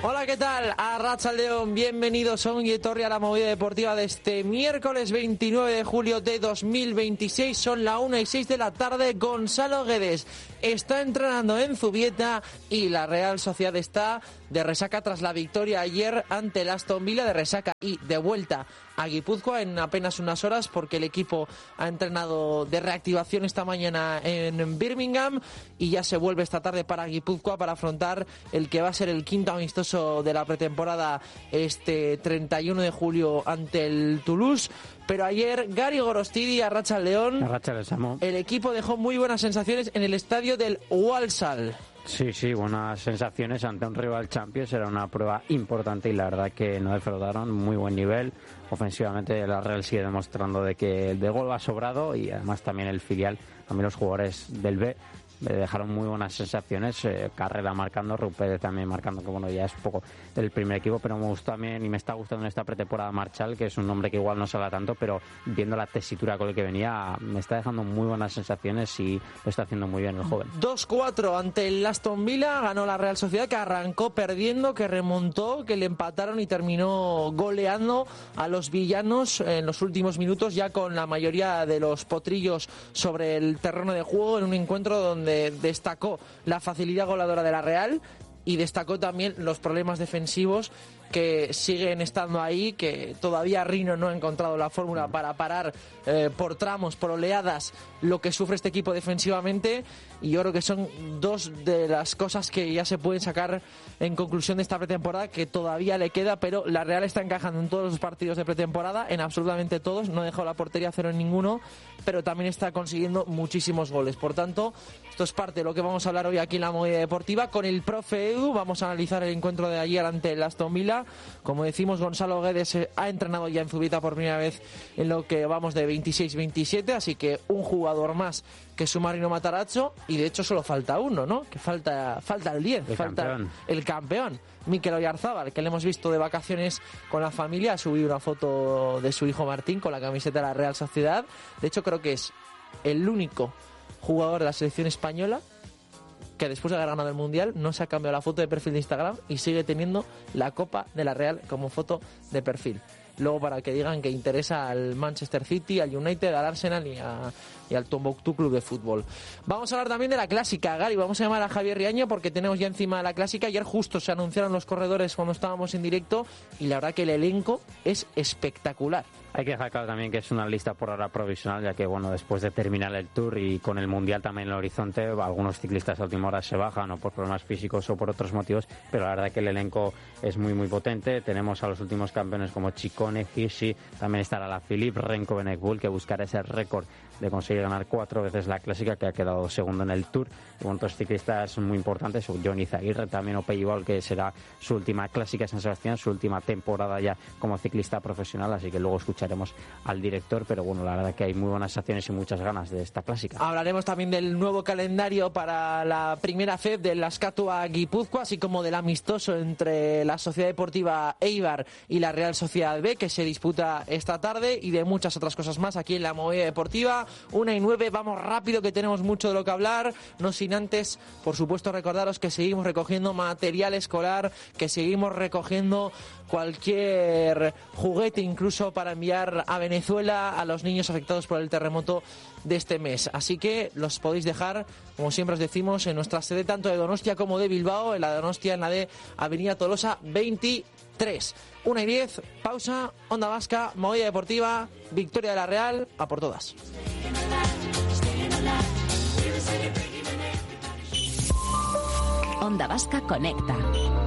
Hola, ¿qué tal? Arratsaldeon, bienvenidos a un Etorri a la movida deportiva de este miércoles 29 de julio de 2026. Son la 1:06 de la tarde. Gonzalo Guedes está entrenando en Zubieta y la Real Sociedad está de resaca tras la victoria ayer ante el Aston Villa, de resaca y de vuelta a Guipúzcoa en apenas unas horas, porque el equipo ha entrenado de reactivación esta mañana en Birmingham y ya se vuelve esta tarde para Guipúzcoa para afrontar el que va a ser el quinto amistoso de la pretemporada este 31 de julio ante el Toulouse. Pero ayer Gary Gorostidi, arratsaldeon, el equipo dejó muy buenas sensaciones en el estadio del Walsall. Sí, buenas sensaciones ante un rival Champions. Era una prueba importante y la verdad que no defraudaron. Muy buen nivel. Ofensivamente la Real sigue demostrando de que el de gol va sobrado, y además también el filial, también los jugadores del B dejaron muy buenas sensaciones. Carrera marcando, Rupert también marcando, que bueno, ya es un poco del primer equipo, pero me gustó también y me está gustando en esta pretemporada Marchal, que es un nombre que igual no se habla tanto, pero viendo la tesitura con el que venía, me está dejando muy buenas sensaciones y lo está haciendo muy bien el joven. 2-4 ante el Aston Villa, ganó la Real Sociedad, que arrancó perdiendo, que remontó, que le empataron y terminó goleando a los villanos en los últimos minutos, ya con la mayoría de los potrillos sobre el terreno de juego, en un encuentro donde destacó la facilidad goleadora de la Real y destacó también los problemas defensivos que siguen estando ahí, que todavía Rino no ha encontrado la fórmula para parar por tramos, por oleadas, lo que sufre este equipo defensivamente, y yo creo que son dos de las cosas que ya se pueden sacar en conclusión de esta pretemporada, que todavía le queda, pero la Real está encajando en todos los partidos de pretemporada, en absolutamente todos, no ha dejado la portería cero en ninguno, pero también está consiguiendo muchísimos goles. Por tanto, esto es parte de lo que vamos a hablar hoy aquí en la movida deportiva con el profe Edu. Vamos a analizar el encuentro de ayer ante el Aston Villa. Como decimos, Gonzalo Guedes ha entrenado ya en Zubieta por primera vez en lo que vamos de 26-27, así que un jugador más que su Marino Matarazzo, y de hecho solo falta uno, ¿no? Que falta el 10, el campeón, Mikel Oyarzábal, que le hemos visto de vacaciones con la familia. Ha subido una foto de su hijo Martín con la camiseta de la Real Sociedad. De hecho, creo que es el único jugador de la selección española que después de haber ganado el Mundial no se ha cambiado la foto de perfil de Instagram y sigue teniendo la Copa de la Real como foto de perfil. Luego, para que digan que interesa al Manchester City, al United, al Arsenal y al Tombuctú Club de Fútbol. Vamos a hablar también de la Clásica, Gary. Vamos a llamar a Javier Riaño porque tenemos ya encima la Clásica. Ayer justo se anunciaron los corredores cuando estábamos en directo y la verdad que el elenco es espectacular. Hay que dejar claro también que es una lista por ahora provisional, ya que bueno, después de terminar el Tour y con el Mundial también en el horizonte, algunos ciclistas a última hora se bajan, o por problemas físicos o por otros motivos, pero la verdad que el elenco es muy muy potente. Tenemos a los últimos campeones como Ciccone, Hirschi, también estará la Philippe, Renko Benekbul, que buscará ese récord de conseguir ganar 4 veces la Clásica, que ha quedado segundo en el Tour, y con otros ciclistas muy importantes, Johnny Zaguirre, también Opeyval, que será su última Clásica en San Sebastián, su última temporada ya como ciclista profesional, así que luego escucharemos al director, pero bueno, la verdad que hay muy buenas acciones y muchas ganas de esta Clásica. Hablaremos también del nuevo calendario para la primera FEB del Azkatua Guipúzcoa, así como del amistoso entre la Sociedad Deportiva Eibar y la Real Sociedad B, que se disputa esta tarde, y de muchas otras cosas más aquí en la movida deportiva. 1:09, vamos rápido que tenemos mucho de lo que hablar, no sin antes, por supuesto, recordaros que seguimos recogiendo material escolar, que seguimos recogiendo cualquier juguete, incluso para enviar a Venezuela a los niños afectados por el terremoto de este mes. Así que los podéis dejar, como siempre os decimos, en nuestra sede tanto de Donostia como de Bilbao, en la de Donostia, en la de Avenida Tolosa 23. 1:10, pausa, Onda Vasca, movida deportiva, victoria de la Real, a por todas. Onda Vasca conecta.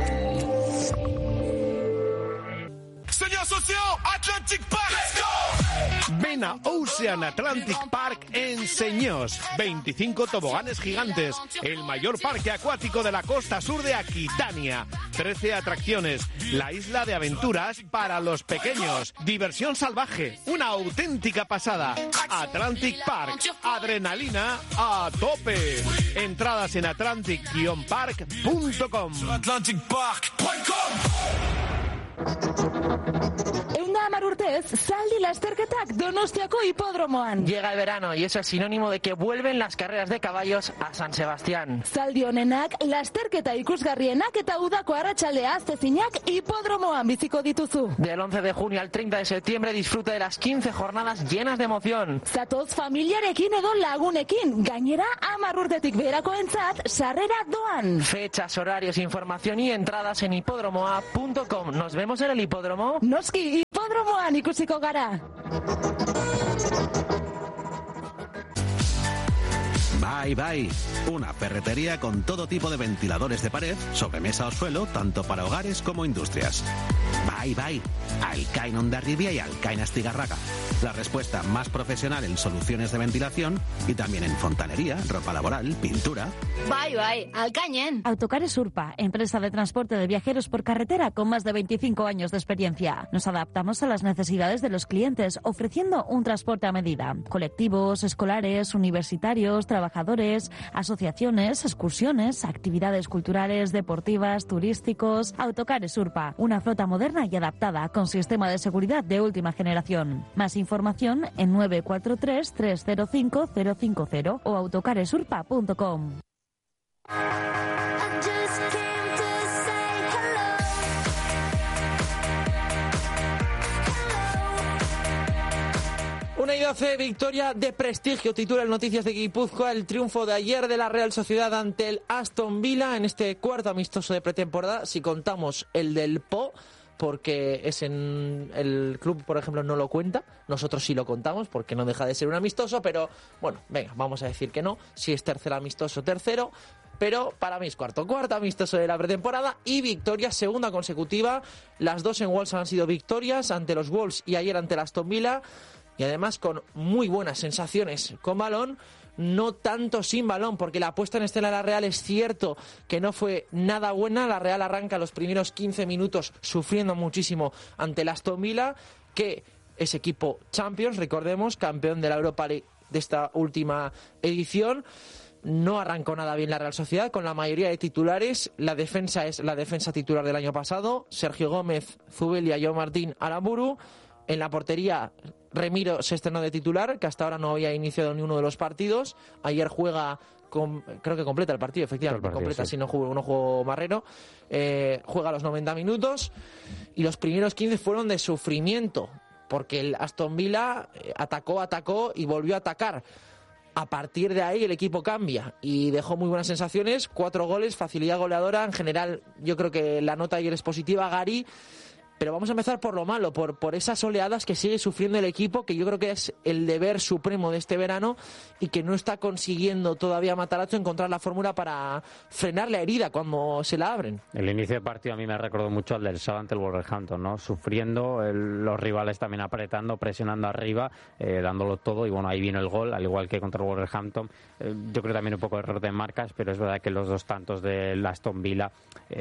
Señor socio, Atlantic Park. Let's go. Ven a Ocean Atlantic Park en Señós. 25 toboganes gigantes, el mayor parque acuático de la costa sur de Aquitania. 13 atracciones, la isla de aventuras para los pequeños, diversión salvaje, una auténtica pasada. Atlantic Park, adrenalina a tope. Entradas en atlantic-park.com. atlanticpark.com. Eunda urtez, zaldi lasterketak Donostiako hipodromoan. Llega el verano y eso es sinónimo de que vuelven las carreras de caballos a San Sebastián. Zaldi honenak, lasterketa ikusgarrienak eta udako arratsaldea aztezinak hipodromoan biziko dituzu. Del 11 de junio al 30 de septiembre disfruta de las 15 jornadas llenas de emoción. Zatoz familiarekin edo lagunekin, gainera 10 urtetik beherakoentzat sarrera doan. Fechas, horarios, información y entradas en hipodromoa.com. ¿Nos vemos en el hipódromo? Noski, hipodromoan ikusiko gara. Bye Bye, una ferretería con todo tipo de ventiladores de pared, sobremesa o suelo, tanto para hogares como industrias. Bye Bye, Alcain Hondarribia y Alcain Astigarraga. La respuesta más profesional en soluciones de ventilación y también en fontanería, ropa laboral, pintura. Bye Bye, Alcañen. Autocares Urpa, empresa de transporte de viajeros por carretera con más de 25 años de experiencia. Nos adaptamos a las necesidades de los clientes, ofreciendo un transporte a medida. Colectivos, escolares, universitarios, trabajadores, asociaciones, excursiones, actividades culturales, deportivas, turísticos. Autocares Urpa, una flota moderna y adaptada con sistema de seguridad de última generación. Más información en 943 305 050 o autocaresurpa.com. Una y 12, victoria de prestigio, titula el Noticias de Guipúzcoa, el triunfo de ayer de la Real Sociedad ante el Aston Villa en este cuarto amistoso de pretemporada, si contamos el del Po, porque es en el club, por ejemplo, no lo cuenta, nosotros sí lo contamos porque no deja de ser un amistoso, pero bueno, venga, vamos a decir que no, si es tercer amistoso, tercero, pero para mí es cuarto amistoso de la pretemporada y victoria segunda consecutiva, las dos en Wolves han sido victorias, ante los Wolves y ayer ante el Aston Villa, y además con muy buenas sensaciones con balón, no tanto sin balón, porque la puesta en escena de la Real es cierto que no fue nada buena. La Real arranca los primeros 15 minutos sufriendo muchísimo ante el Aston Villa, que es equipo Champions, recordemos, campeón de la Europa League de esta última edición. No arrancó nada bien la Real Sociedad, con la mayoría de titulares. La defensa es la defensa titular del año pasado: Sergio Gómez, Zubelia, Joao Martín, Aramburu. En la portería, Remiro se estrenó de titular, que hasta ahora no había iniciado ni uno de los partidos. Ayer juega, creo que completa el partido, efectivamente, completa, sí. Si no jugó Marrero. Juega los 90 minutos y los primeros 15 fueron de sufrimiento, porque el Aston Villa atacó y volvió a atacar. A partir de ahí el equipo cambia y dejó muy buenas sensaciones, 4 goles, facilidad goleadora. En general yo creo que la nota ayer es positiva, Gary. Pero vamos a empezar por lo malo, por esas oleadas que sigue sufriendo el equipo, que yo creo que es el deber supremo de este verano y que no está consiguiendo todavía Matarazzo encontrar la fórmula para frenar la herida cuando se la abren. El inicio de partido a mí me recordó mucho al del sábado ante el Wolverhampton, ¿no? Sufriendo, los rivales también apretando, presionando arriba, dándolo todo, y bueno, ahí vino el gol, al igual que contra el Wolverhampton. Yo creo también un poco de error de marcas, pero es verdad que los dos tantos del Aston Villa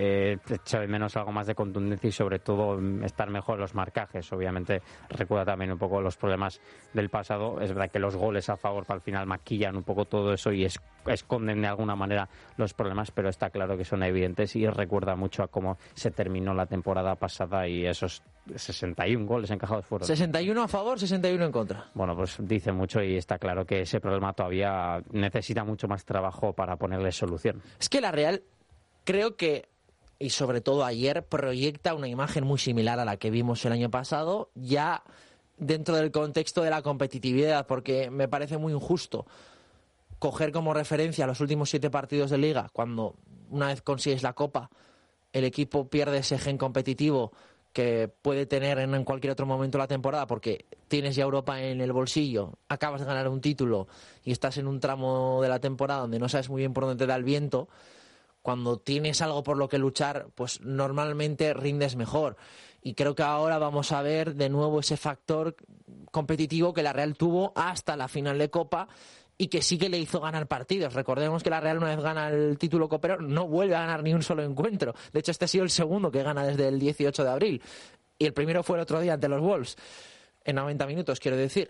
echa de menos algo más de contundencia y sobre todo estar mejor en los marcajes. Obviamente recuerda también un poco los problemas del pasado. Es verdad que los goles a favor al final maquillan un poco todo eso y esconden de alguna manera los problemas, pero está claro que son evidentes y recuerda mucho a cómo se terminó la temporada pasada y esos 61 goles encajados fueron. 61 a favor, 61 en contra. Bueno, pues dice mucho y está claro que ese problema todavía necesita mucho más trabajo para ponerle solución. Es que la Real, creo que, y sobre todo ayer, proyecta una imagen muy similar a la que vimos el año pasado, ya dentro del contexto de la competitividad, porque me parece muy injusto coger como referencia los últimos 7 partidos de Liga, cuando una vez consigues la Copa, el equipo pierde ese gen competitivo que puede tener en cualquier otro momento de la temporada, porque tienes ya Europa en el bolsillo, acabas de ganar un título y estás en un tramo de la temporada donde no sabes muy bien por dónde te da el viento. Cuando tienes algo por lo que luchar, pues normalmente rindes mejor. Y creo que ahora vamos a ver de nuevo ese factor competitivo que la Real tuvo hasta la final de Copa y que sí que le hizo ganar partidos. Recordemos que la Real, una vez gana el título copero, no vuelve a ganar ni un solo encuentro. De hecho, este ha sido el segundo que gana desde el 18 de abril. Y el primero fue el otro día ante los Wolves, en 90 minutos, quiero decir.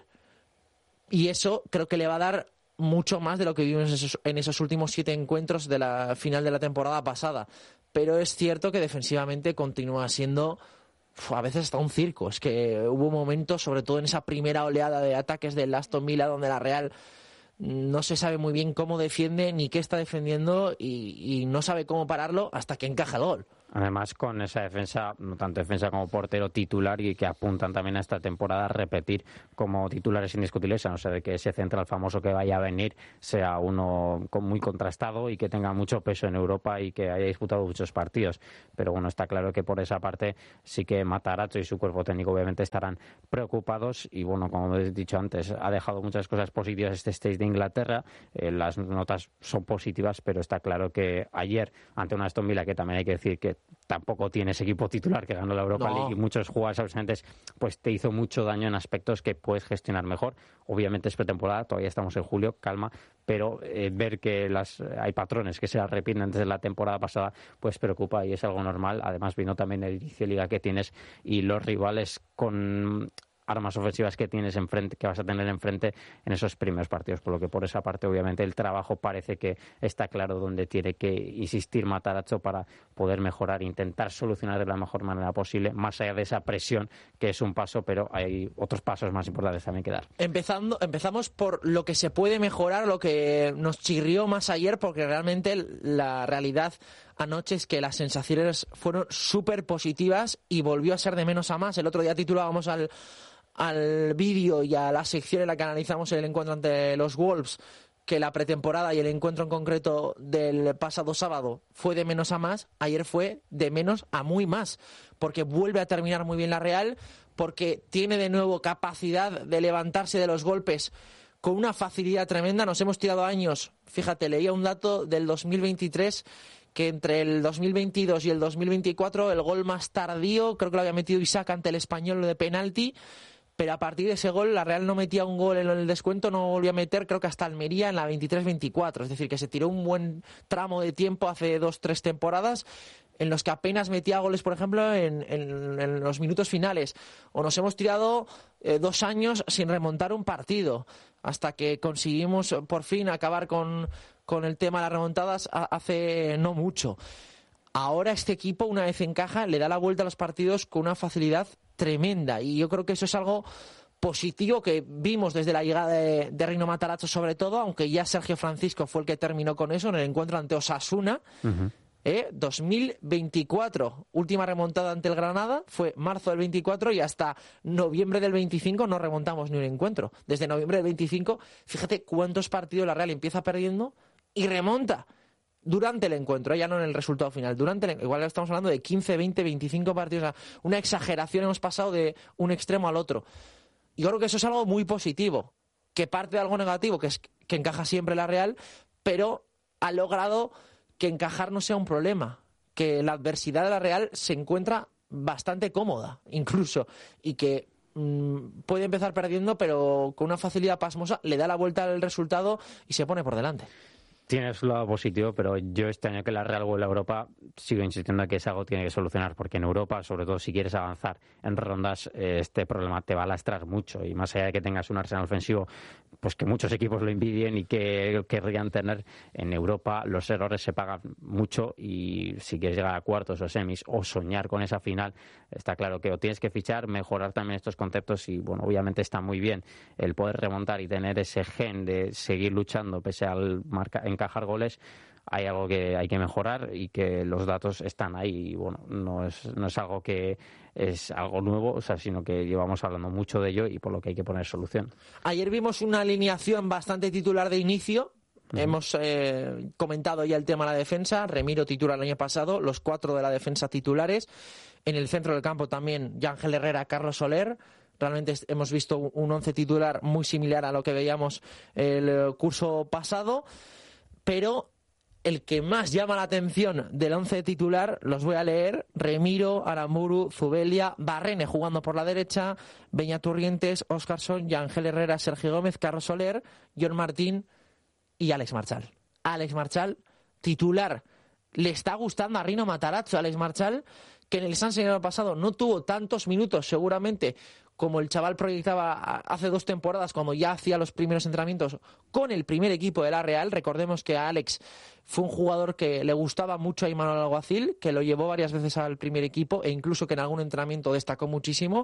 Y eso creo que le va a dar mucho más de lo que vimos en esos últimos 7 encuentros de la final de la temporada pasada. Pero es cierto que defensivamente continúa siendo a veces hasta un circo. Es que hubo momentos, sobre todo en esa primera oleada de ataques del Aston Villa, donde la Real no se sabe muy bien cómo defiende ni qué está defendiendo y no sabe cómo pararlo hasta que encaja el gol. Además, con esa defensa, no tanto defensa como portero titular, y que apuntan también a esta temporada a repetir como titulares indiscutibles, a no ser de que ese central famoso que vaya a venir sea uno muy contrastado y que tenga mucho peso en Europa y que haya disputado muchos partidos. Pero bueno, está claro que por esa parte sí que Matarazzo y su cuerpo técnico obviamente estarán preocupados. Y bueno, como he dicho antes, ha dejado muchas cosas positivas este Stage de Inglaterra. Las notas son positivas, pero está claro que ayer, ante una Aston Villa que también hay que decir que tampoco tiene ese equipo titular que ganó la Europa League, y muchos jugadores ausentes, pues te hizo mucho daño en aspectos que puedes gestionar mejor. Obviamente es pretemporada, todavía estamos en julio, calma, pero ver que hay patrones que se repiten desde la temporada pasada, pues preocupa, y es algo normal. Además vino también el inicio de liga que tienes y los rivales con armas ofensivas que tienes enfrente, que vas a tener enfrente en esos primeros partidos, por lo que por esa parte obviamente el trabajo parece que está claro donde tiene que insistir Matarazzo para poder mejorar, intentar solucionar de la mejor manera posible, más allá de esa presión que es un paso, pero hay otros pasos más importantes también que dar. Empezamos por lo que se puede mejorar, lo que nos chirrió más ayer, porque realmente la realidad anoche es que las sensaciones fueron súper positivas y volvió a ser de menos a más. El otro día titulábamos al vídeo y a la sección en la que analizamos el encuentro ante los Wolves que la pretemporada y el encuentro en concreto del pasado sábado fue de menos a más. Ayer fue de menos a muy más, porque vuelve a terminar muy bien la Real, porque tiene de nuevo capacidad de levantarse de los golpes con una facilidad tremenda. Nos hemos tirado años, fíjate, leía un dato del 2023, que entre el 2022 y el 2024 el gol más tardío creo que lo había metido Isaac ante el Español de penalti, pero a partir de ese gol la Real no metía un gol en el descuento, no volvió a meter, creo que hasta Almería en la 23-24, es decir, que se tiró un buen tramo de tiempo hace 2-3 temporadas en los que apenas metía goles, por ejemplo, en los minutos finales. O nos hemos tirado 2 años sin remontar un partido, hasta que conseguimos por fin acabar con el tema de las remontadas hace no mucho. Ahora este equipo, una vez encaja, le da la vuelta a los partidos con una facilidad tremenda, y yo creo que eso es algo positivo que vimos desde la llegada de Rino Matarazzo, sobre todo, aunque ya Sergio Francisco fue el que terminó con eso en el encuentro ante Osasuna. 2024, última remontada ante el Granada fue marzo del 24, y hasta noviembre del 25 no remontamos ni un encuentro. Desde noviembre del 25, fíjate cuántos partidos la Real empieza perdiendo y remonta durante el encuentro, ya no en el resultado final. Igual estamos hablando de 15, 20, 25 partidos. O sea, una exageración, hemos pasado de un extremo al otro. Y yo creo que eso es algo muy positivo, que parte de algo negativo, que es que encaja siempre la Real, pero ha logrado que encajar no sea un problema, que la adversidad de la Real se encuentra bastante cómoda, incluso, y que puede empezar perdiendo, pero con una facilidad pasmosa le da la vuelta al resultado y se pone por delante. Tiene su lado positivo, pero yo este año que la Real vuelve a Europa sigo insistiendo en que es algo que tiene que solucionar, porque en Europa, sobre todo si quieres avanzar en rondas, este problema te va a lastrar mucho, y más allá de que tengas un arsenal ofensivo pues que muchos equipos lo envidien y que querrían tener, en Europa los errores se pagan mucho, y si quieres llegar a cuartos o semis o soñar con esa final, está claro que o tienes que fichar, mejorar también estos conceptos, y bueno, obviamente está muy bien el poder remontar y tener ese gen de seguir luchando pese al encajar goles. Hay algo que hay que mejorar y que los datos están ahí, y bueno, no es algo que es algo nuevo, o sea, sino que llevamos hablando mucho de ello y por lo que hay que poner solución. Ayer vimos una alineación bastante titular de inicio. Hemos comentado ya el tema de la defensa. Remiro titular el año pasado, los 4 de la defensa titulares. En el centro del campo también Ángel Herrera, Carlos Soler. Realmente hemos visto un 11 titular muy similar a lo que veíamos el curso pasado, pero el que más llama la atención del 11 titular, los voy a leer: Remiro, Aramburu, Zubelia, Barrene jugando por la derecha, Beñaturrientes, Óscarson, Ángel Herrera, Sergio Gómez, Carlos Soler, John Martín y Alex Marchal. Alex Marchal, titular. Le está gustando a Rino Matarazzo. Alex Marchal, que en el Sanse el año pasado no tuvo tantos minutos seguramente como el chaval proyectaba hace 2 temporadas, cuando ya hacía los primeros entrenamientos con el primer equipo de la Real. Recordemos que a Alex fue un jugador que le gustaba mucho a Imanol Alguacil, que lo llevó varias veces al primer equipo e incluso que en algún entrenamiento destacó muchísimo.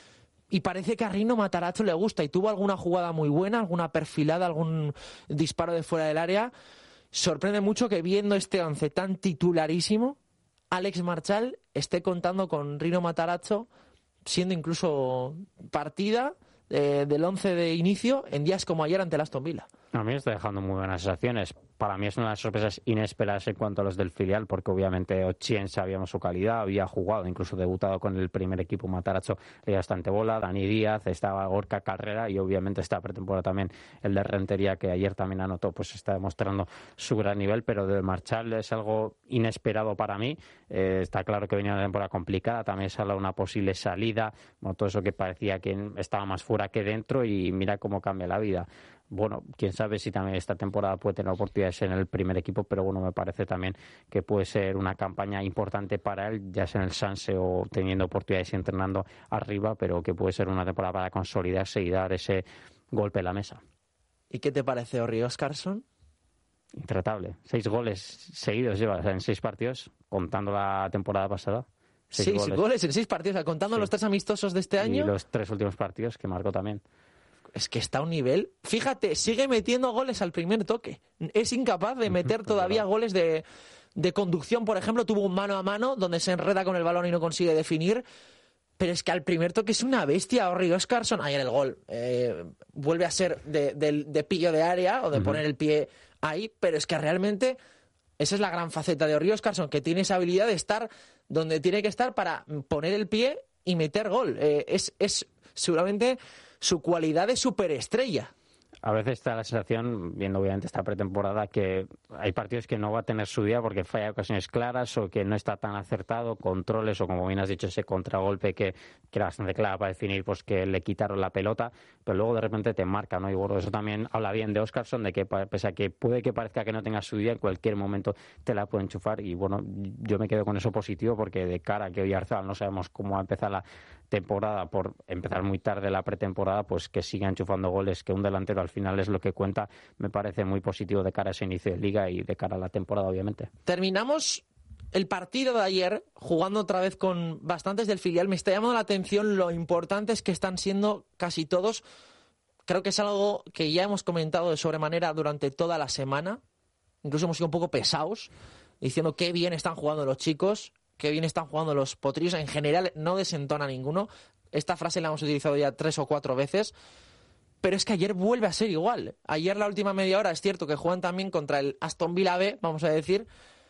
Y parece que a Rino Matarazzo le gusta y tuvo alguna jugada muy buena, alguna perfilada, algún disparo de fuera del área. Sorprende mucho que viendo este 11 tan titularísimo, Alex Marchal esté contando con Rino Matarazzo, siendo incluso partida del 11 de inicio en días como ayer ante el Aston Villa. A mí me está dejando muy buenas sensaciones. Para mí es una de las sorpresas inesperadas en cuanto a los del filial, porque obviamente Ochien sabíamos su calidad, había jugado, incluso debutado con el primer equipo Matarazzo, le dio bastante bola, Dani Díaz, estaba Gorka Carrera y obviamente esta pretemporada también el de Rentería, que ayer también anotó, pues está demostrando su gran nivel, pero de Marchal es algo inesperado para mí. Está claro que venía una temporada complicada, también se habla de una posible salida, bueno, todo eso que parecía que estaba más fuera que dentro, y mira cómo cambia la vida. Bueno, quién sabe si también esta temporada puede tener oportunidades en el primer equipo, pero bueno, me parece también que puede ser una campaña importante para él, ya sea en el Sanse o teniendo oportunidades y entrenando arriba, pero que puede ser una temporada para consolidarse y dar ese golpe a la mesa. ¿Y qué te parece Orri Óscarsson? Intratable. 6 goles seguidos lleva, o sea, en 6 partidos, contando la temporada pasada. 6 goles en 6 partidos, o sea, contando sí. Los 3 amistosos de este año. Y los 3 últimos partidos que marcó también. Es que está a un nivel. Fíjate, sigue metiendo goles al primer toque. Es incapaz de meter todavía goles de conducción. Por ejemplo, tuvo un mano a mano donde se enreda con el balón y no consigue definir. Pero es que al primer toque es una bestia. Orri Óscarsson, ayer el gol vuelve a ser de pillo de área o de poner el pie ahí. Pero es que realmente esa es la gran faceta de Orri Óscarsson, que tiene esa habilidad de estar donde tiene que estar para poner el pie y meter gol. Es seguramente su cualidad de superestrella. A veces está la sensación, viendo obviamente esta pretemporada, que hay partidos que no va a tener su día porque falla ocasiones claras o que no está tan acertado, controles o, como bien has dicho, ese contragolpe que era bastante claro para definir, pues que le quitaron la pelota, pero luego de repente te marca, ¿no? Y bueno, eso también habla bien de Óscarsson, de que pese a que puede que parezca que no tenga su día, en cualquier momento te la puede enchufar. Y bueno, yo me quedo con eso positivo, porque de cara a que Oyarzabal no sabemos cómo va a empezar la temporada, por empezar muy tarde la pretemporada, pues que siga enchufando goles, que un delantero al final es lo que cuenta. Me parece muy positivo de cara a ese inicio de liga y de cara a la temporada, obviamente. Terminamos el partido de ayer jugando otra vez con bastantes del filial. Me está llamando la atención lo importantes que están siendo casi todos. Creo que es algo que ya hemos comentado de sobremanera durante toda la semana. Incluso hemos sido un poco pesados, diciendo qué bien están jugando los chicos, qué bien están jugando los potrillos. En general no desentona ninguno. Esta frase la hemos utilizado ya 3 o 4 veces. Pero es que ayer vuelve a ser igual. Ayer la última media hora es cierto que juegan también contra el Aston Villa B, vamos a decir,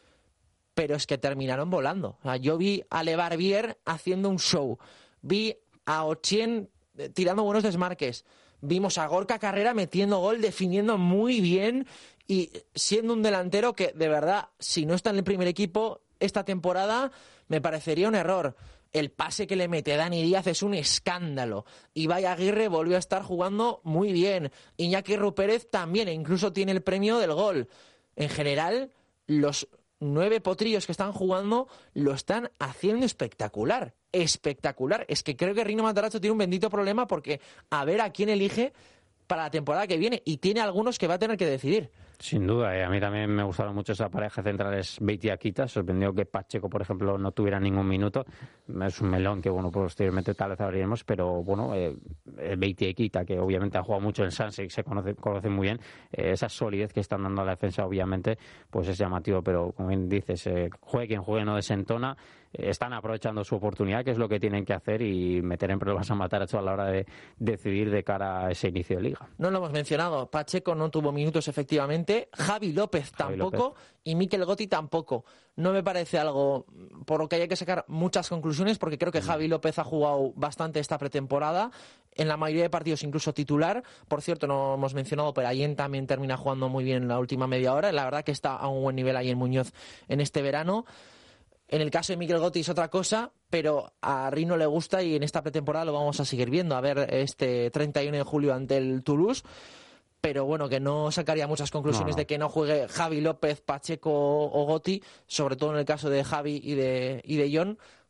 pero es que terminaron volando. O sea, yo vi a Le Barbier haciendo un show, vi a Ochien tirando buenos desmarques, vimos a Gorka Carrera metiendo gol, definiendo muy bien y siendo un delantero que, de verdad, si no está en el primer equipo esta temporada, me parecería un error. El pase que le mete Dani Díaz es un escándalo. Ibai Aguirre volvió a estar jugando muy bien. Iñaki Rupérez también, e incluso tiene el premio del gol. En general, los 9 potrillos que están jugando lo están haciendo espectacular. Espectacular. Es que creo que Rino Matarazzo tiene un bendito problema, porque a ver a quién elige para la temporada que viene, y tiene algunos que va a tener que decidir. Sin duda, a mí también me gustaron mucho esa pareja centrales, Beitty y Akita. Sorprendió que Pacheco, por ejemplo, no tuviera ningún minuto. Es un melón que, bueno, posteriormente tal vez abriremos, pero bueno, Beitty y Akita, que obviamente han jugado mucho en Sanse y se conocen muy bien, esa solidez que están dando a la defensa, obviamente, pues es llamativo, pero como bien dices, juegue quien juegue no desentona. Están aprovechando su oportunidad, que es lo que tienen que hacer, y meter en problemas a Matarazzo a la hora de decidir de cara a ese inicio de liga. No lo hemos mencionado, Pacheco no tuvo minutos efectivamente, Javi López tampoco, y Mikel Gotti tampoco. No me parece algo por lo que haya que sacar muchas conclusiones, porque creo que Javi López ha jugado bastante esta pretemporada, en la mayoría de partidos incluso titular. Por cierto, no hemos mencionado, pero Allen también termina jugando muy bien la última media hora. La verdad que está a un buen nivel Allen Muñoz en este verano. En el caso de Mikel Gotti es otra cosa, pero a Rino le gusta y en esta pretemporada lo vamos a seguir viendo. A ver este 31 de julio ante el Toulouse. Pero bueno, que no sacaría muchas conclusiones de que no juegue Javi López, Pacheco o Gotti, sobre todo en el caso de Javi y de Jon,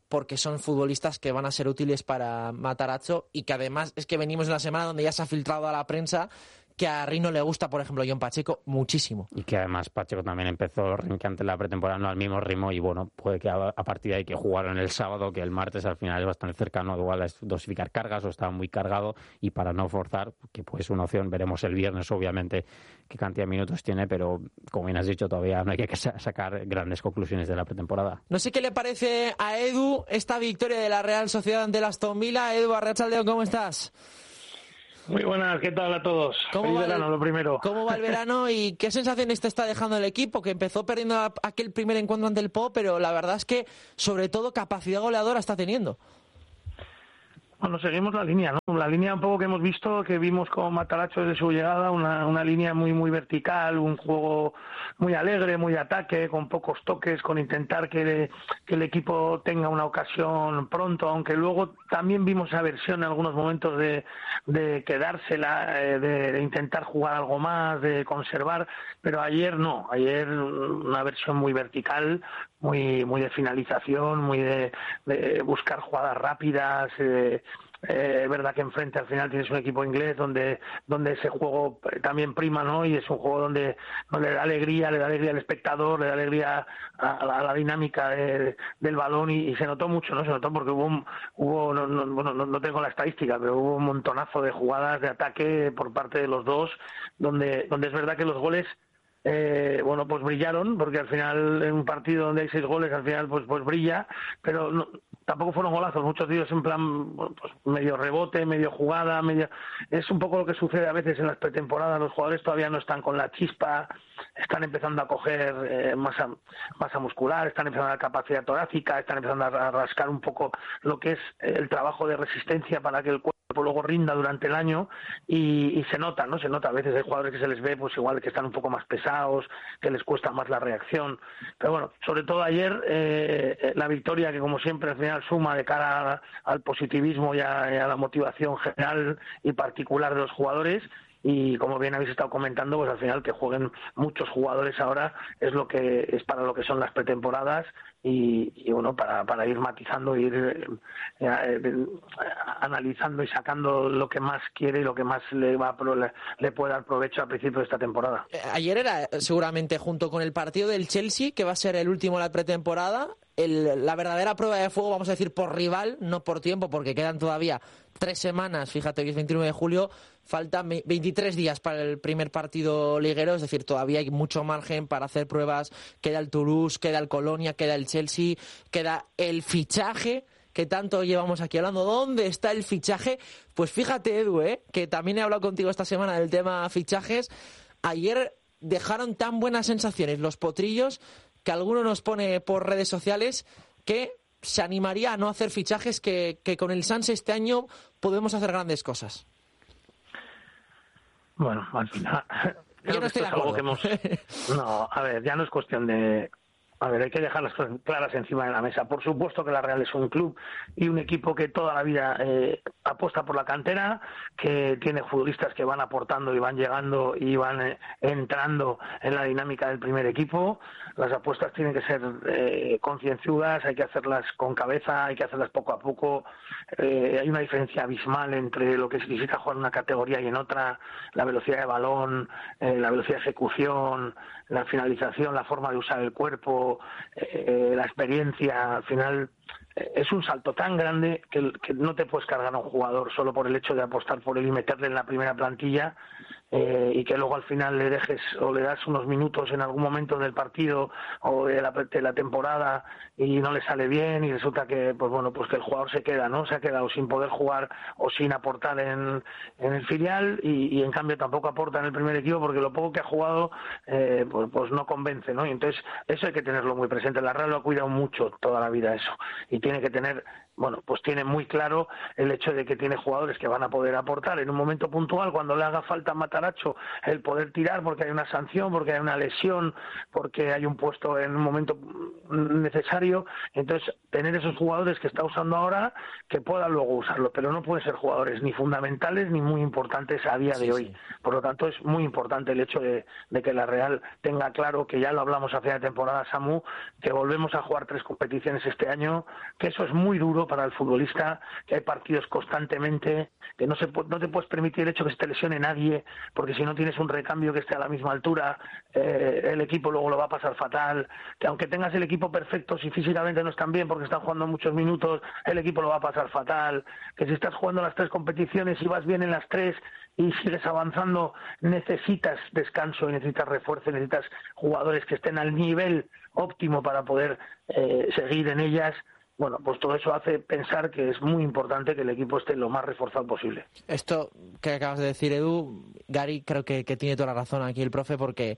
porque son futbolistas que van a ser útiles para Matarazzo y que además es que venimos de una semana donde ya se ha filtrado a la prensa que a Rino le gusta, por ejemplo, John Pacheco muchísimo. Y que además Pacheco también empezó antes la pretemporada no al mismo ritmo y bueno, puede que a partir de ahí que jugaron el sábado, que el martes al final es bastante cercano, igual es dosificar cargas o estaba muy cargado y para no forzar, que puede ser una opción, veremos el viernes obviamente qué cantidad de minutos tiene, pero como bien has dicho todavía no hay que sacar grandes conclusiones de la pretemporada. No sé qué le parece a Edu esta victoria de la Real Sociedad ante el Aston Villa. Edu, Arratsaldeon, ¿cómo estás? Muy buenas, ¿qué tal a todos? Feliz verano, lo primero. ¿Cómo va el verano y qué sensaciones te está dejando el equipo? Que empezó perdiendo aquel primer encuentro ante el Po, pero la verdad es que, sobre todo, capacidad goleadora está teniendo. Bueno, seguimos la línea, ¿no? La línea un poco que hemos visto, que vimos con Matarazzo desde su llegada, una línea muy vertical, un juego muy alegre, muy de ataque, con pocos toques, con intentar que el equipo tenga una ocasión pronto, aunque luego también vimos esa versión en algunos momentos de quedársela, de intentar jugar algo más, de conservar, pero ayer no, ayer una versión muy vertical, muy de finalización, muy de buscar jugadas rápidas. Es verdad que enfrente al final tienes un equipo inglés donde ese juego también prima, ¿no? Y es un juego donde le da alegría al espectador, le da alegría a la dinámica del balón y se notó mucho, ¿no? Se notó porque hubo no tengo la estadística, pero hubo un montonazo de jugadas de ataque por parte de los dos, donde es verdad que los goles pues brillaron, porque al final en un partido donde hay 6 goles al final pues brilla, pero no, tampoco fueron golazos, muchos de ellos en plan pues medio rebote, medio jugada, es un poco lo que sucede a veces en las pretemporadas. Los jugadores todavía no están con la chispa, están empezando a coger masa muscular, están empezando a dar capacidad torácica, están empezando a rascar un poco lo que es el trabajo de resistencia para que el cuerpo luego rinda durante el año y se nota, ¿no? Se nota, a veces hay jugadores que se les ve pues igual que están un poco más pesados, que les cuesta más la reacción, pero bueno, sobre todo ayer la victoria que como siempre al final suma de cara al positivismo y a la motivación general y particular de los jugadores. Y como bien habéis estado comentando, pues al final que jueguen muchos jugadores ahora es para lo que son las pretemporadas y bueno, para ir matizando, ir analizando y sacando lo que más quiere y lo que más le puede dar provecho al principio de esta temporada. Ayer era seguramente junto con el partido del Chelsea, que va a ser el último de la pretemporada, la verdadera prueba de fuego, vamos a decir, por rival, no por tiempo, porque quedan todavía 3 semanas, fíjate, hoy es 29 de julio, faltan 23 días para el primer partido liguero, es decir, todavía hay mucho margen para hacer pruebas. Queda el Toulouse, queda el Colonia, queda el Chelsea, queda el fichaje que tanto llevamos aquí hablando. ¿Dónde está el fichaje? Pues fíjate, Edu, que también he hablado contigo esta semana del tema fichajes. Ayer dejaron tan buenas sensaciones los potrillos que alguno nos pone por redes sociales que se animaría a no hacer fichajes, que con el Sanse este año podemos hacer grandes cosas. Bueno, al final yo no estoy de acuerdo. No, a ver, ya no es cuestión de... A ver, hay que dejar las cosas claras encima de la mesa. Por supuesto que la Real es un club y un equipo que toda la vida apuesta por la cantera, que tiene futbolistas que van aportando y van llegando y van entrando en la dinámica del primer equipo. Las apuestas tienen que ser concienzudas, hay que hacerlas con cabeza, hay que hacerlas poco a poco. Hay una diferencia abismal entre lo que significa jugar en una categoría y en otra, la velocidad de balón, la velocidad de ejecución, la finalización, la forma de usar el cuerpo, la experiencia. Al final es un salto tan grande que no te puedes cargar a un jugador solo por el hecho de apostar por él y meterle en la primera plantilla, y que luego al final le dejes o le das unos minutos en algún momento del partido o de la temporada y no le sale bien y resulta que que el jugador se ha quedado sin poder jugar o sin aportar en el filial y en cambio tampoco aporta en el primer equipo porque lo poco que ha jugado pues no convence, ¿no? Y entonces eso hay que tenerlo muy presente. La Real lo ha cuidado mucho toda la vida eso y tiene que tener bueno, pues tiene muy claro el hecho de que tiene jugadores que van a poder aportar en un momento puntual, cuando le haga falta a Matarazzo, el poder tirar porque hay una sanción, porque hay una lesión, porque hay un puesto en un momento necesario. Entonces, tener esos jugadores que está usando ahora, que puedan luego usarlo, pero no pueden ser jugadores ni fundamentales ni muy importantes a día de hoy. Por lo tanto, es muy importante el hecho de que la Real tenga claro, que ya lo hablamos hace la temporada, Samu, que volvemos a jugar 3 competiciones este año, que eso es muy duro para el futbolista, que hay partidos constantemente, que no te puedes permitir el hecho que se te lesione nadie, porque si no tienes un recambio que esté a la misma altura, el equipo luego lo va a pasar fatal, que aunque tengas el equipo perfecto, si físicamente no están bien porque están jugando muchos minutos, el equipo lo va a pasar fatal, que si estás jugando las 3 competiciones y vas bien en las 3 y sigues avanzando, necesitas descanso, necesitas refuerzo, necesitas jugadores que estén al nivel óptimo para poder seguir en ellas. Bueno, pues todo eso hace pensar que es muy importante que el equipo esté lo más reforzado posible. Esto que acabas de decir, Edu, Gary, creo que tiene toda la razón aquí el profe, porque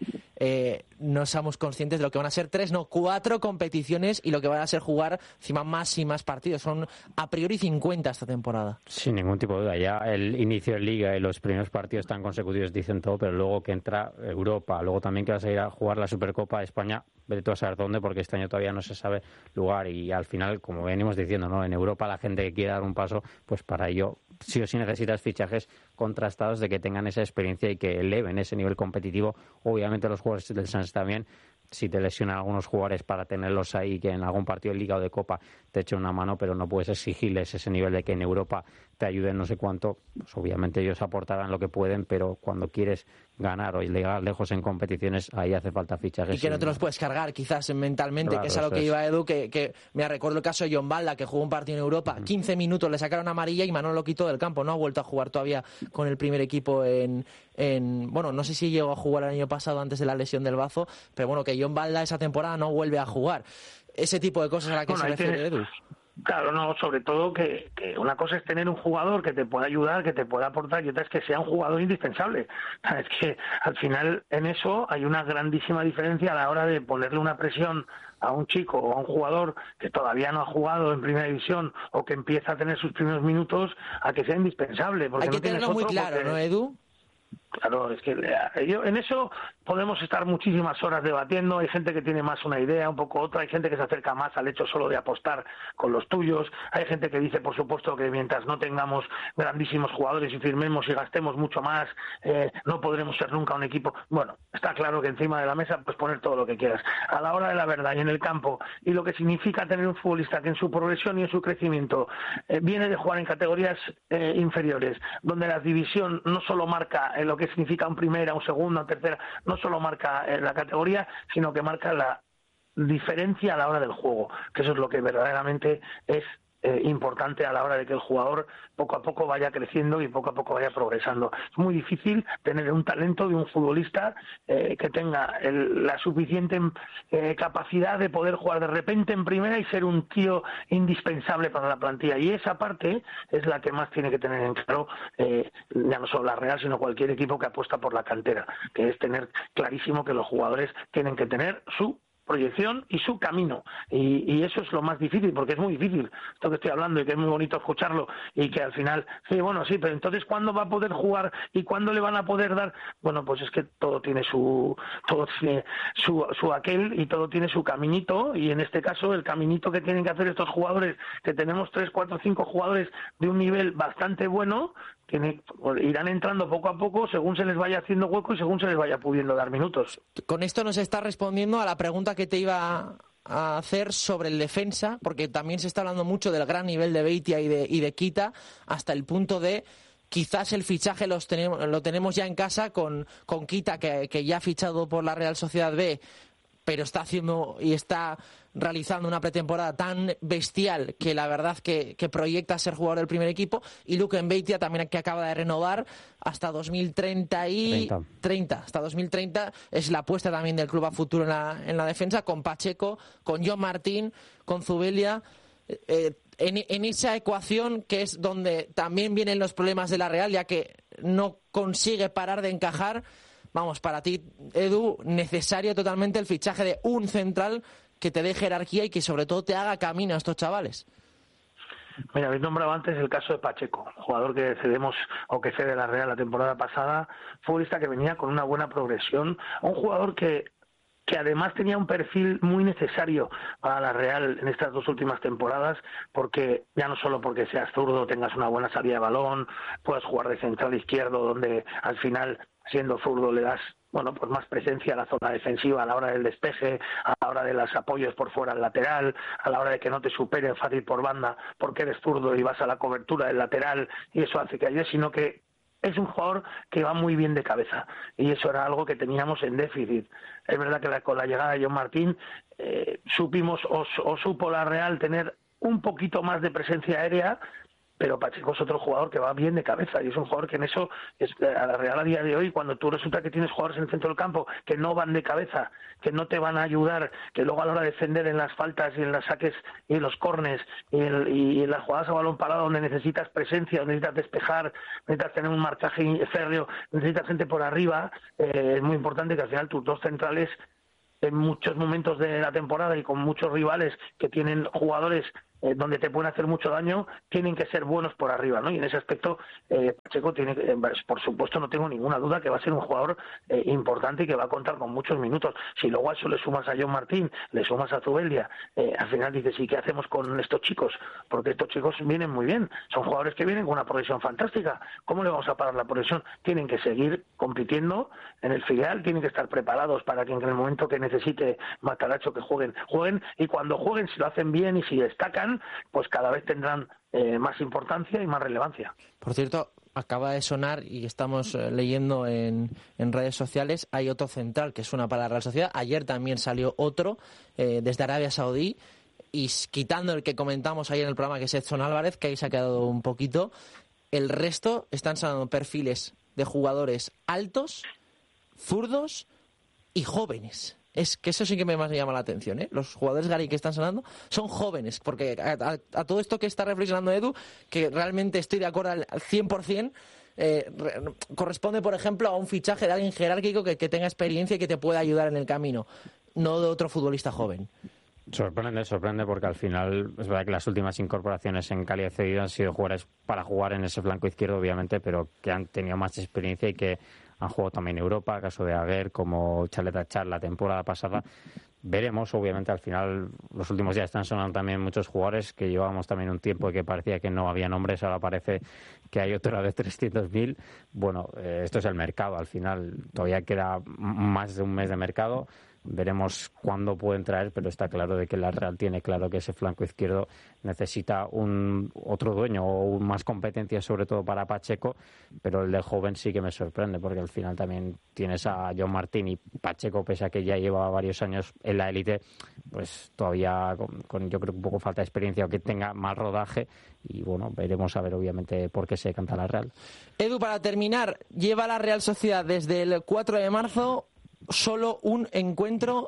no somos conscientes de lo que van a ser 4 competiciones y lo que van a ser jugar encima más y más partidos. Son a priori 50 esta temporada. Sin ningún tipo de duda. Ya el inicio de Liga y los primeros partidos tan consecutivos dicen todo, pero luego que entra Europa, luego también que vas a ir a jugar la Supercopa de España, vete tú a saber dónde, porque este año todavía no se sabe lugar, y al final, como venimos diciendo, ¿no? En Europa la gente que quiere dar un paso, pues para ello sí o sí necesitas fichajes contrastados de que tengan esa experiencia y que eleven ese nivel competitivo. Obviamente los jugadores del Sanz también, si te lesionan algunos jugadores para tenerlos ahí, que en algún partido de Liga o de Copa te echen una mano, pero no puedes exigirles ese nivel de que en Europa te ayuden no sé cuánto. Pues obviamente ellos aportarán lo que pueden, pero cuando quieres ganar o llegar lejos en competiciones, ahí hace falta fichajes. Y que no te los puedes cargar quizás mentalmente, claro, que es a lo que iba Edu, que me recuerdo el caso de John Balda, que jugó un partido en Europa, 15 minutos, le sacaron amarilla y Manolo lo quitó del campo, no ha vuelto a jugar todavía con el primer equipo bueno, no sé si llegó a jugar el año pasado antes de la lesión del bazo, pero bueno, que John Balda esa temporada no vuelve a jugar. Ese tipo de cosas a las que se refiere Edu. Claro, no, sobre todo que una cosa es tener un jugador que te pueda ayudar, que te pueda aportar, y otra es que sea un jugador indispensable. Es que al final en eso hay una grandísima diferencia a la hora de ponerle una presión a un chico o a un jugador que todavía no ha jugado en primera división o que empieza a tener sus primeros minutos, a que sea indispensable. Porque hay que no tenerlo muy claro, porque... ¿no, Edu? Claro, es que en eso podemos estar muchísimas horas debatiendo. Hay gente que tiene más una idea, un poco otra. Hay gente que se acerca más al hecho solo de apostar con los tuyos. Hay gente que dice, por supuesto, que mientras no tengamos grandísimos jugadores y firmemos y gastemos mucho más, no podremos ser nunca un equipo. Bueno, está claro que encima de la mesa pues poner todo lo que quieras. A la hora de la verdad y en el campo, y lo que significa tener un futbolista que en su progresión y en su crecimiento viene de jugar en categorías inferiores, donde la división no solo marca lo que significa un primera, un segunda, un tercera, no solo marca la categoría, sino que marca la diferencia a la hora del juego, que eso es lo que verdaderamente es importante a la hora de que el jugador poco a poco vaya creciendo y poco a poco vaya progresando. Es muy difícil tener un talento de un futbolista que tenga la suficiente capacidad de poder jugar de repente en primera y ser un tío indispensable para la plantilla, y esa parte es la que más tiene que tener en claro ya no solo la Real, sino cualquier equipo que apuesta por la cantera, que es tener clarísimo que los jugadores tienen que tener su proyección y su camino, y eso es lo más difícil, porque es muy difícil esto que estoy hablando y que es muy bonito escucharlo, y que al final, sí, bueno, sí, pero entonces ¿cuándo va a poder jugar y cuándo le van a poder dar? Bueno, pues es que todo tiene su aquel, y todo tiene su caminito, y en este caso el caminito que tienen que hacer estos jugadores, que tenemos 3, 4, 5 jugadores de un nivel bastante bueno, irán entrando poco a poco según se les vaya haciendo hueco y según se les vaya pudiendo dar minutos. Con esto nos está respondiendo a la pregunta que te iba a hacer sobre el defensa, porque también se está hablando mucho del gran nivel de Beitia y de Kita, hasta el punto de quizás el fichaje lo tenemos ya en casa con Kita, que ya ha fichado por la Real Sociedad B, pero está haciendo y está realizando una pretemporada tan bestial que la verdad que proyecta ser jugador del primer equipo, y Luke Mbeitia también, que acaba de renovar hasta 2030 hasta 2030, es la apuesta también del club a futuro en la defensa, con Pacheco, con John Martín, con Zubelia, en esa ecuación que es donde también vienen los problemas de la Real, ya que no consigue parar de encajar. Vamos, para ti, Edu, necesario totalmente el fichaje de un central que te dé jerarquía y que sobre todo te haga camino a estos chavales. Mira, habéis nombrado antes el caso de Pacheco, jugador que cedemos o que cede la Real la temporada pasada, futbolista que venía con una buena progresión, un jugador que además tenía un perfil muy necesario para la Real en estas 2 últimas temporadas, porque ya no solo porque seas zurdo, tengas una buena salida de balón, puedas jugar de central izquierdo, donde al final, siendo zurdo, le das pues más presencia a la zona defensiva a la hora del despeje, a la hora de los apoyos por fuera al lateral, a la hora de que no te superen fácil por banda porque eres zurdo y vas a la cobertura del lateral y eso hace que ayude, sino que es un jugador que va muy bien de cabeza y eso era algo que teníamos en déficit. Es verdad que con la llegada de John Martín supimos o supo la Real tener un poquito más de presencia aérea, pero Pacheco es otro jugador que va bien de cabeza y es un jugador que en eso es a la Real a día de hoy, cuando tú resulta que tienes jugadores en el centro del campo que no van de cabeza, que no te van a ayudar, que luego a la hora de defender en las faltas y en los saques y en los córners y en las jugadas a balón parado donde necesitas presencia, donde necesitas despejar, necesitas tener un marcaje férreo, necesitas gente por arriba, es muy importante que al final tus 2 centrales en muchos momentos de la temporada y con muchos rivales que tienen jugadores donde te pueden hacer mucho daño, tienen que ser buenos por arriba, ¿no? Y en ese aspecto Pacheco tiene, por supuesto, no tengo ninguna duda que va a ser un jugador importante y que va a contar con muchos minutos. Si luego a eso le sumas a John Martín, le sumas a Zubeldia, al final dices, ¿y qué hacemos con estos chicos? Porque estos chicos vienen muy bien, son jugadores que vienen con una progresión fantástica. ¿Cómo le vamos a parar la progresión? Tienen que seguir compitiendo en el filial, tienen que estar preparados para que en el momento que necesite Matarazzo que jueguen, y cuando jueguen, si lo hacen bien y si destacan, pues cada vez tendrán más importancia y más relevancia. Por cierto, acaba de sonar y estamos leyendo en redes sociales, hay otro central que suena para la Real Sociedad. Ayer también salió otro desde Arabia Saudí y quitando el que comentamos ayer en el programa, que es Edson Álvarez, que ahí se ha quedado un poquito, el resto están saliendo perfiles de jugadores altos, zurdos y jóvenes. Es que eso sí que más me llama la atención, ¿eh? Los jugadores, Gary, que están sonando son jóvenes, porque a todo esto que está reflexionando Edu, que realmente estoy de acuerdo al 100%, corresponde, por ejemplo, a un fichaje de alguien jerárquico que tenga experiencia y que te pueda ayudar en el camino, no de otro futbolista joven. Sorprende porque al final es verdad que las últimas incorporaciones en calidad cedido han sido jugadores para jugar en ese flanco izquierdo, obviamente, pero que han tenido más experiencia y que han jugado también en Europa, caso de Aguer, como Chaleta Char la temporada pasada. Veremos, obviamente, al final, los últimos días están sonando también muchos jugadores que llevábamos también un tiempo y que parecía que no había nombres, ahora parece que hay otra de 300.000. Bueno, esto es el mercado, al final todavía queda más de un mes de mercado. Veremos cuándo pueden traer, pero está claro de que la Real tiene claro que ese flanco izquierdo necesita otro dueño o más competencia, sobre todo para Pacheco, pero el del joven sí que me sorprende, porque al final también tienes a John Martín y Pacheco, pese a que ya lleva varios años en la élite, pues todavía con yo creo que un poco falta de experiencia o que tenga más rodaje, y bueno, veremos a ver obviamente por qué se canta la Real. Edu, para terminar, lleva la Real Sociedad desde el 4 de marzo solo un encuentro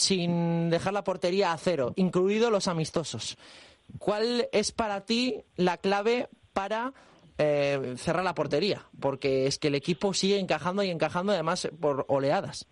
sin dejar la portería a cero, incluidos los amistosos. ¿Cuál es para ti la clave para cerrar la portería? Porque es que el equipo sigue encajando y encajando, además por oleadas.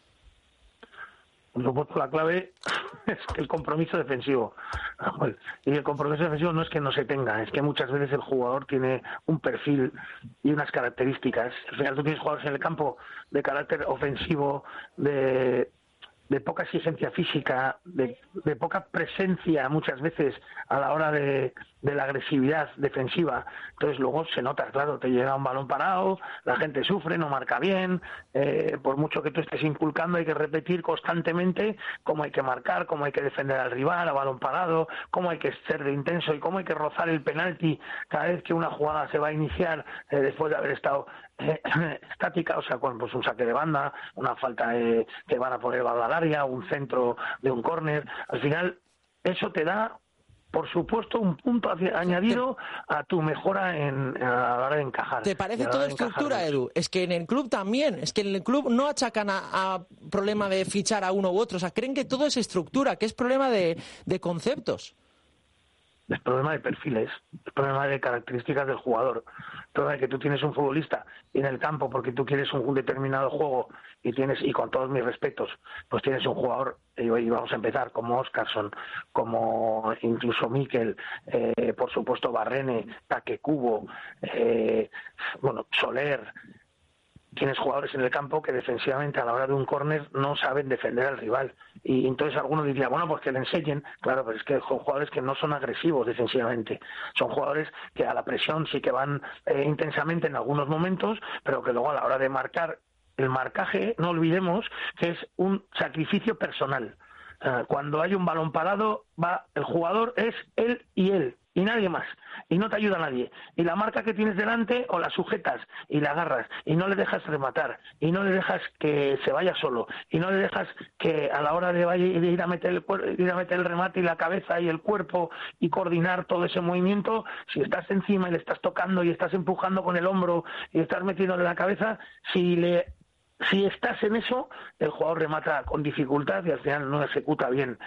Por supuesto, la clave es que el compromiso defensivo. Y el compromiso defensivo no es que no se tenga, es que muchas veces el jugador tiene un perfil y unas características. Al final tú tienes jugadores en el campo de carácter ofensivo, de poca exigencia física, de poca presencia muchas veces a la hora de la agresividad defensiva. Entonces luego se nota, claro, te llega un balón parado, la gente sufre, no marca bien, por mucho que tú estés inculcando hay que repetir constantemente cómo hay que marcar, cómo hay que defender al rival a balón parado, cómo hay que ser de intenso y cómo hay que rozar el penalti cada vez que una jugada se va a iniciar después de haber estado estática, o sea, pues un saque de banda, una falta que van a poner bala al área, un centro de un córner. Al final eso te da, por supuesto, un punto añadido a tu mejora a la hora de encajar. ¿Te parece toda estructura, Edu? Es que en el club también, es que en el club no achacan a problema de fichar a uno u otro, o sea, creen que todo es estructura, que es problema de conceptos. Es problema de perfiles, es problema de características del jugador. Todo el que tú tienes un futbolista en el campo porque tú quieres un determinado juego y con todos mis respetos, pues tienes un jugador, y vamos a empezar, como Óscarson, como incluso Mikel, por supuesto Barrene, Taque Kubo, Soler. Tienes jugadores en el campo que defensivamente a la hora de un córner no saben defender al rival. Y entonces alguno diría, bueno, pues que le enseñen. Claro, pero es que son jugadores que no son agresivos defensivamente. Son jugadores que a la presión sí que van intensamente en algunos momentos, pero que luego a la hora de marcar, el marcaje, no olvidemos que es un sacrificio personal. Cuando hay un balón parado, el jugador es él y nadie más, y no te ayuda nadie, y la marca que tienes delante o la sujetas y la agarras y no le dejas rematar y no le dejas que se vaya solo y no le dejas que a la hora de ir a meter el remate y la cabeza y el cuerpo y coordinar todo ese movimiento, si estás encima y le estás tocando y estás empujando con el hombro y estás metiéndole la cabeza, si estás en eso, el jugador remata con dificultad y al final no ejecuta bien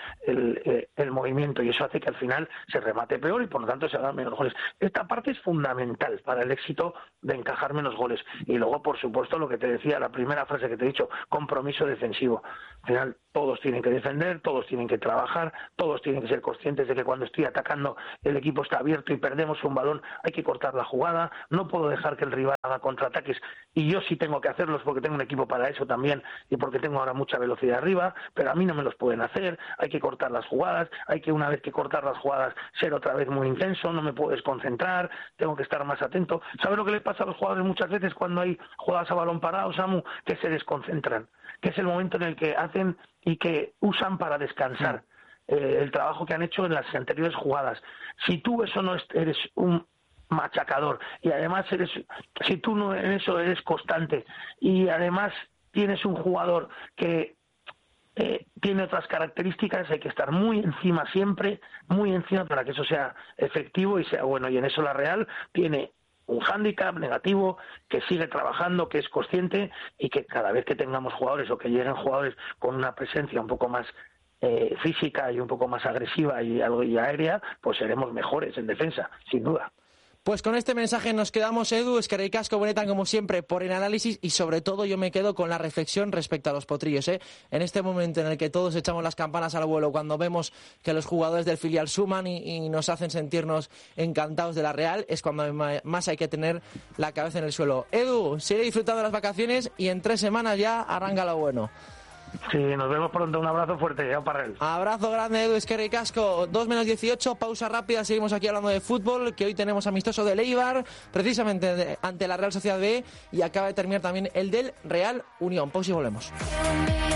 el movimiento, y eso hace que al final se remate peor y por lo tanto se hagan menos goles. Esta parte es fundamental para el éxito de encajar menos goles. Y luego, por supuesto, lo que te decía, la primera frase que te he dicho, compromiso defensivo. Al final todos tienen que defender, todos tienen que trabajar, todos tienen que ser conscientes de que cuando estoy atacando el equipo está abierto y perdemos un balón, hay que cortar la jugada, no puedo dejar que el rival haga contraataques, y yo sí tengo que hacerlos porque tengo un equipo para eso también y porque tengo ahora mucha velocidad arriba, pero a mí no me los pueden hacer, hay que cortar las jugadas, hay que una vez que cortar las jugadas ser otra vez muy intenso, no me puedo desconcentrar, tengo que estar más atento. ¿Sabes lo que les pasa a los jugadores muchas veces cuando hay jugadas a balón parado, Samu? Que se desconcentran, que es el momento en el que hacen y que usan para descansar el trabajo que han hecho en las anteriores jugadas. Si tú eso no eres un machacador y además si tú no en eso eres constante y además tienes un jugador que tiene otras características, hay que estar muy encima siempre, muy encima para que eso sea efectivo y sea bueno, y en eso la Real tiene un hándicap negativo, que sigue trabajando, que es consciente y que cada vez que tengamos jugadores o que lleguen jugadores con una presencia un poco más física y un poco más agresiva y aérea, pues seremos mejores en defensa, sin duda. Pues con este mensaje nos quedamos, Edu. Eskerrik asko benetan, como siempre, por el análisis, y sobre todo yo me quedo con la reflexión respecto a los potrillos. En este momento en el que todos echamos las campanas al vuelo cuando vemos que los jugadores del filial suman y nos hacen sentirnos encantados de la Real, es cuando más hay que tener la cabeza en el suelo. Edu, sigue disfrutando de las vacaciones y en 3 semanas ya arranca lo bueno. Sí, nos vemos pronto. Un abrazo fuerte, ya Parrel. Abrazo grande, Edu. Eskerrik asko. 2:18, pausa rápida. Seguimos aquí hablando de fútbol, que hoy tenemos amistoso del Eibar, precisamente ante la Real Sociedad B, y acaba de terminar también el del Real Unión. Pausa y volvemos.